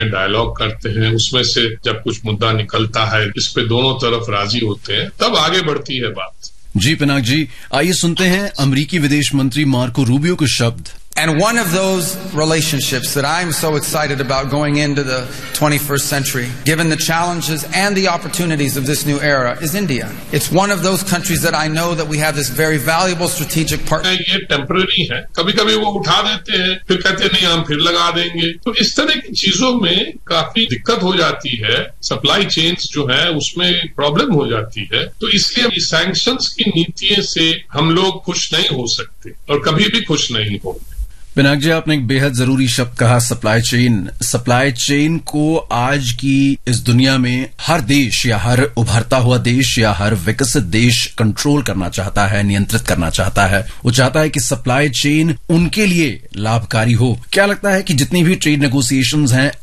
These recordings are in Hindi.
डायलॉग करते हैं, उसमें से जब कुछ मुद्दा निकलता है, इस पे दोनों तरफ राजी होते हैं, तब आगे बढ़ती है बात। जी पिनाक जी, आइए सुनते हैं अमेरिकी विदेश मंत्री मार्को रूबियो के शब्द। And one of those relationships that I'm so excited about going into the 21st century, given the challenges and the opportunities of this new era, is India. It's one of those countries that I know that we have this very valuable strategic partnership. ये टेम्पररी है, कभी कभी वो उठा देते हैं, फिर कहते हैं नहीं हम फिर लगा देंगे, तो इस तरह की चीजों में काफी दिक्कत हो जाती है, सप्लाई चेन्स जो है उसमें प्रॉब्लम हो जाती है। तो इसलिए सैंक्शंस की नीति से हम लोग खुश नहीं हो सकते और कभी भी खुश नहीं होंगे। पिनाक जी, आपने एक बेहद जरूरी शब्द कहा, सप्लाई चेन। सप्लाई चेन को आज की इस दुनिया में हर देश या हर उभरता हुआ देश या हर विकसित देश कंट्रोल करना चाहता है, नियंत्रित करना चाहता है। वो चाहता है कि सप्लाई चेन उनके लिए लाभकारी हो। क्या लगता है कि जितनी भी ट्रेड नेगोशिएशंस हैं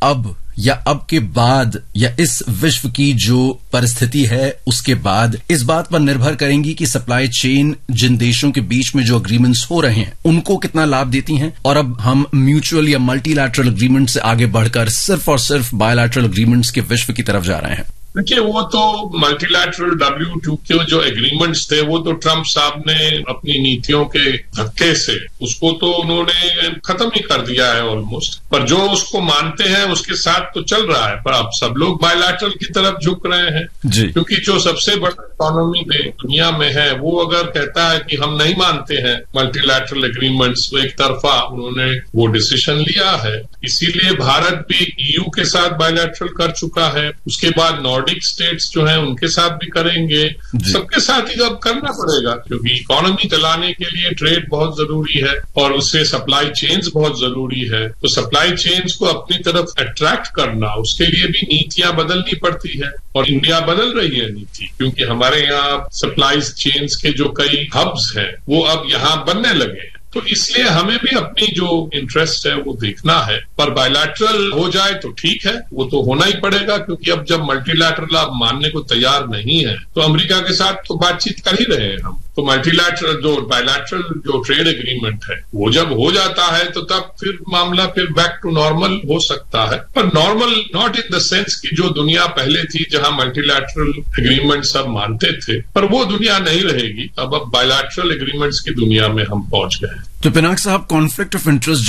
अब के बाद या इस विश्व की जो परिस्थिति है उसके बाद इस बात पर निर्भर करेंगी कि सप्लाई चेन जिन देशों के बीच में जो अग्रीमेंट्स हो रहे हैं उनको कितना लाभ देती हैं, और अब हम म्यूचुअल या मल्टीलैटरल अग्रीमेंट से आगे बढ़कर सिर्फ और सिर्फ बायलैटरल अग्रीमेंट्स के विश्व की तरफ जा रहे हैं। देखिए, वो तो मल्टीलैटरल WTO के जो एग्रीमेंट्स थे वो तो ट्रंप साहब ने अपनी नीतियों के धक्के से उसको तो उन्होंने खत्म ही कर दिया है ऑलमोस्ट। पर जो उसको मानते हैं उसके साथ तो चल रहा है, पर अब सब लोग बायलैटरल की तरफ झुक रहे हैं जी। क्योंकि जो सबसे बड़ा इकोनॉमी में दुनिया में है वो अगर कहता है कि हम नहीं मानते हैं मल्टीलैटरल एग्रीमेंट्स, तो एक तरफा उन्होंने वो डिसीजन लिया है। इसीलिए भारत भी EU के साथ बायलैटरल कर चुका है, उसके बाद नॉर्डिक स्टेट्स जो हैं उनके साथ भी करेंगे, सबके साथ ही अब करना पड़ेगा क्योंकि इकोनॉमी चलाने के लिए ट्रेड बहुत जरूरी है और उससे सप्लाई चेन्स बहुत जरूरी है। तो सप्लाई चेन्स को अपनी तरफ अट्रैक्ट करना, उसके लिए भी नीतियां बदलनी पड़ती है और इंडिया बदल रही है नीति, क्योंकि हमारे यहाँ सप्लाई चेन्स के जो कई हब्स हैं वो अब यहाँ बनने लगे हैं। तो इसलिए हमें भी अपनी जो इंटरेस्ट है वो देखना है, पर बायलैटरल हो जाए तो ठीक है, वो तो होना ही पड़ेगा क्योंकि अब जब मल्टीलैटरल आप मानने को तैयार नहीं है तो अमेरिका के साथ तो बातचीत कर ही रहे हैं हम। तो मल्टीलैटरल जो बायलैटरल जो ट्रेड एग्रीमेंट है वो जब हो जाता है तो तब फिर मामला फिर बैक टू नॉर्मल हो सकता है, पर normal not in the sense कि जो दुनिया पहले थी जहां मल्टीलैटरल एग्रीमेंट सब मानते थे, पर वो दुनिया नहीं रहेगी। अब बायलैटरल एग्रीमेंट्स की दुनिया में हम पहुंच गए। तो पिनाक साहब, कॉन्फ्लिक्ट ऑफ इंटरेस्ट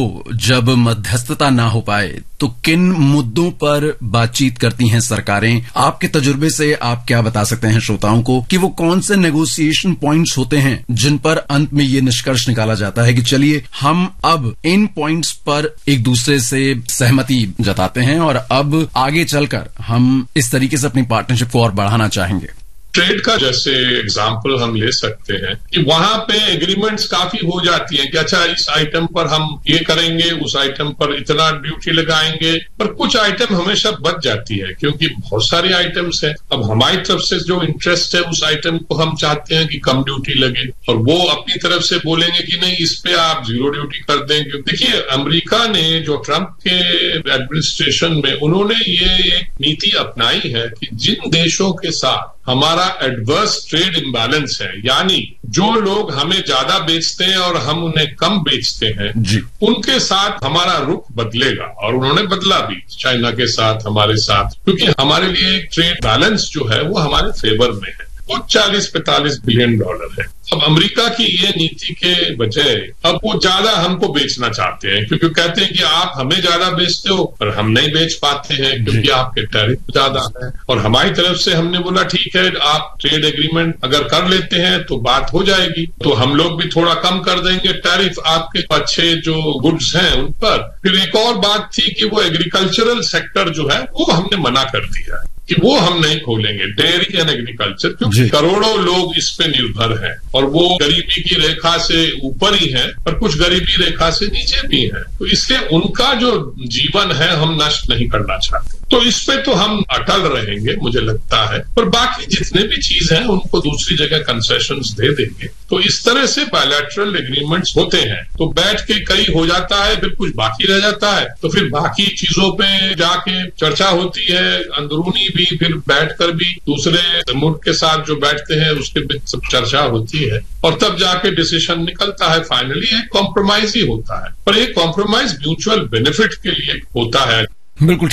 जब मध्यस्थता ना हो पाए तो किन मुद्दों पर बातचीत करती हैं सरकारें? आपके तजुर्बे से आप क्या बता सकते हैं श्रोताओं को कि वो कौन से नेगोशिएशन पॉइंट्स होते हैं जिन पर अंत में ये निष्कर्ष निकाला जाता है कि चलिए हम अब इन पॉइंट्स पर एक दूसरे से सहमति जताते हैं और अब आगे चलकर हम इस तरीके से अपनी पार्टनरशिप को और बढ़ाना चाहेंगे? ट्रेड का जैसे एग्जाम्पल हम ले सकते हैं कि वहां पे एग्रीमेंट्स काफी हो जाती हैं कि अच्छा इस आइटम पर हम ये करेंगे, उस आइटम पर इतना ड्यूटी लगाएंगे, पर कुछ आइटम हमेशा बच जाती है क्योंकि बहुत सारे आइटम्स हैं। अब हमारी तरफ से जो इंटरेस्ट है उस आइटम को हम चाहते हैं कि कम ड्यूटी लगे और वो अपनी तरफ से बोलेंगे कि नहीं इस पे आप 0 ड्यूटी कर दें। देखिए, अमेरिका ने जो ट्रंप के एडमिनिस्ट्रेशन में उन्होंने ये एक नीति अपनाई है कि जिन देशों के साथ हमारा एडवर्स ट्रेड इम्बैलेंस है, यानी जो लोग हमें ज्यादा बेचते हैं और हम उन्हें कम बेचते हैं जी, उनके साथ हमारा रुख बदलेगा। और उन्होंने बदला भी चाइना के साथ, हमारे साथ, क्योंकि हमारे लिए ट्रेड बैलेंस जो है वो हमारे फेवर में है, वो $40-45 बिलियन है। अब अमेरिका की ये नीति के बजाय अब वो ज्यादा हमको बेचना चाहते हैं क्योंकि कहते हैं कि आप हमें ज्यादा बेचते हो पर हम नहीं बेच पाते हैं क्योंकि आपके टैरिफ ज्यादा है। और हमारी तरफ से हमने बोला ठीक है, आप ट्रेड एग्रीमेंट अगर कर लेते हैं तो बात हो जाएगी, तो हम लोग भी थोड़ा कम कर देंगे टैरिफ आपके अच्छे जो गुड्स हैं उन पर। फिर एक और बात थी कि वो एग्रीकल्चरल सेक्टर जो है वो हमने मना कर दिया है कि वो हम नहीं खोलेंगे, डेयरी एंड एग्रीकल्चर, क्योंकि करोड़ों लोग इस पे निर्भर हैं और वो गरीबी की रेखा से ऊपर ही है और कुछ गरीबी रेखा से नीचे भी है, तो इसलिए उनका जो जीवन है हम नष्ट नहीं करना चाहते। तो इस पे तो हम अटल रहेंगे मुझे लगता है, पर बाकी जितने भी चीज हैं उनको दूसरी जगह कंसेशंस दे देंगे। तो इस तरह से बायलैटरल एग्रीमेंट्स होते हैं, तो बैठ के कई हो जाता है, फिर कुछ बाकी रह जाता है, तो फिर बाकी चीजों पे जाके चर्चा होती है, अंदरूनी भी, फिर बैठकर भी दूसरे मुल्क के साथ जो बैठते हैं उसके भी सब चर्चा होती है और तब जाके डिसीजन निकलता है। फाइनली एक कॉम्प्रोमाइज ही होता है, पर एक कॉम्प्रोमाइज म्यूचुअल बेनिफिट के लिए होता है। बिल्कुल